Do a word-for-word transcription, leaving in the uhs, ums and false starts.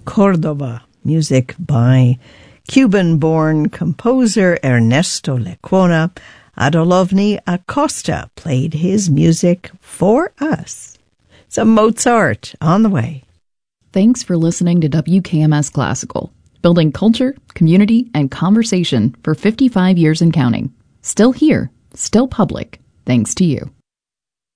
Cordova, music by Cuban-born composer Ernesto Lecuona. Adolovny Acosta played his music for us. Some Mozart on the way. Thanks for listening to W K M S Classical, building culture, community, and conversation for fifty-five years and counting. Still here, still public, thanks to you.